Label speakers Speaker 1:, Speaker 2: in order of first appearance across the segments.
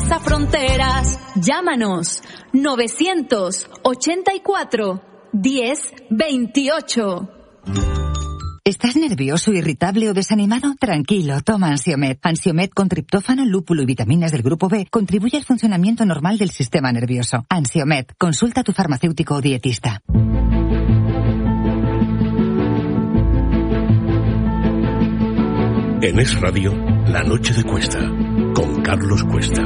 Speaker 1: traspasa fronteras. Llámanos 984-10-28.
Speaker 2: ¿Estás nervioso, irritable o desanimado? Tranquilo, toma Ansiomed. Ansiomed con triptófano, lúpulo y vitaminas del grupo B contribuye al funcionamiento normal del sistema nervioso. Ansiomed, consulta a tu farmacéutico o dietista.
Speaker 3: En Es Radio, La Noche de Cuesta, con Carlos Cuesta.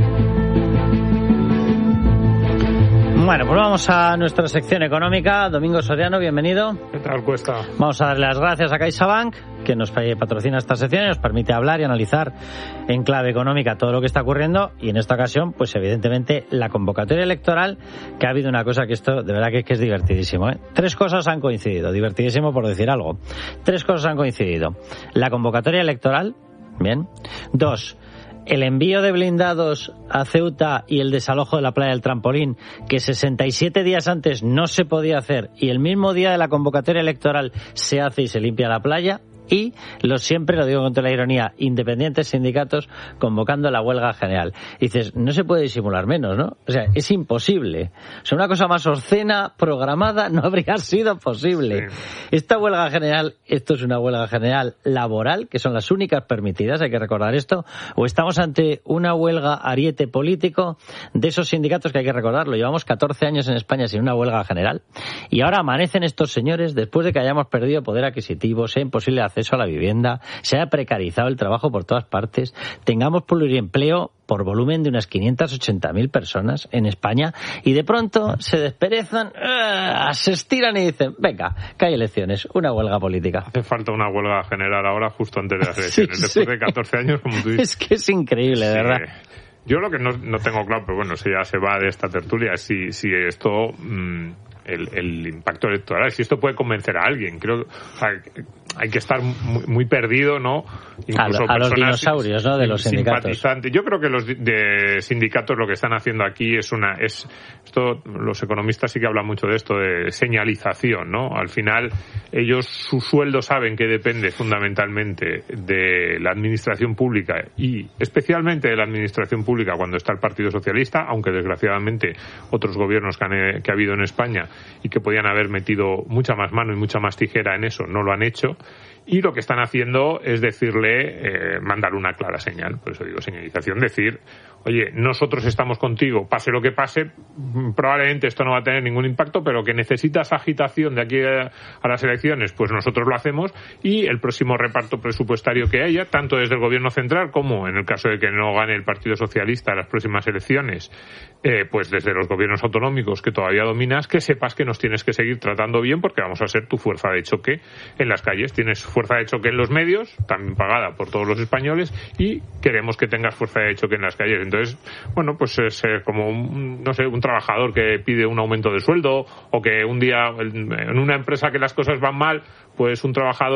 Speaker 4: Bueno, pues vamos a nuestra sección económica. Domingo Soriano, bienvenido.
Speaker 5: ¿Qué tal, Cuesta?
Speaker 4: Vamos a darle las gracias a CaixaBank, que nos patrocina esta sección y nos permite hablar y analizar en clave económica todo lo que está ocurriendo. Y en esta ocasión, pues evidentemente, la convocatoria electoral, que ha habido una cosa que esto, de verdad que es divertidísimo, ¿eh? 3 cosas han coincidido, divertidísimo por decir algo. 3 cosas han coincidido. La convocatoria electoral, bien. 2, el envío de blindados a Ceuta y el desalojo de la playa del Trampolín, que 67 días antes no se podía hacer y el mismo día de la convocatoria electoral se hace y se limpia la playa. Y siempre lo digo con toda la ironía, independientes sindicatos convocando la huelga general. Y dices, no se puede disimular menos, ¿no? O sea, es imposible. O sea, una cosa más obscena, programada, no habría sido posible. Sí. Esta huelga general, esto es una huelga general laboral, que son las únicas permitidas, hay que recordar esto, o estamos ante una huelga ariete político de esos sindicatos que hay que recordarlo. Llevamos 14 años en España sin una huelga general y ahora amanecen estos señores después de que hayamos perdido poder adquisitivo, sea imposible acceso a la vivienda, se haya precarizado el trabajo por todas partes, tengamos pluriempleo por volumen de unas 580.000 personas en España y de pronto se desperezan, se estiran y dicen, venga, que hay elecciones, una huelga política.
Speaker 5: Hace falta una huelga general ahora justo antes de las elecciones, después de 14 años, como tú dices.
Speaker 4: Es que es increíble, de verdad.
Speaker 5: Yo lo que no tengo claro, pero bueno, si ya se va de esta tertulia, si esto... El impacto electoral, si esto puede convencer a alguien. Creo que hay que estar muy perdido, ¿no?
Speaker 4: Incluso a los dinosaurios, ¿no? De los sindicatos.
Speaker 5: Yo creo que los de sindicatos lo que están haciendo aquí esto, los economistas sí que hablan mucho de esto, de señalización, ¿no? Al final, ellos, su sueldo saben que depende fundamentalmente de la administración pública y especialmente de la administración pública cuando está el Partido Socialista, aunque desgraciadamente otros gobiernos que ha habido en España y que podían haber metido mucha más mano y mucha más tijera en eso, no lo han hecho. Y lo que están haciendo es decirle, mandar una clara señal, por eso digo señalización, decir, oye, nosotros estamos contigo, pase lo que pase, probablemente esto no va a tener ningún impacto, pero que necesitas agitación de aquí a las elecciones, pues nosotros lo hacemos, y el próximo reparto presupuestario que haya, tanto desde el gobierno central como en el caso de que no gane el Partido Socialista las próximas elecciones, pues desde los gobiernos autonómicos que todavía dominas, que sepas que nos tienes que seguir tratando bien porque vamos a ser tu fuerza de choque en las calles. Tienes fuerza de choque en los medios, también pagada por todos los españoles, y queremos que tengas fuerza de choque en las calles. Entonces, bueno, pues es como un trabajador que pide un aumento de sueldo, o que un día en una empresa que las cosas van mal, pues un trabajador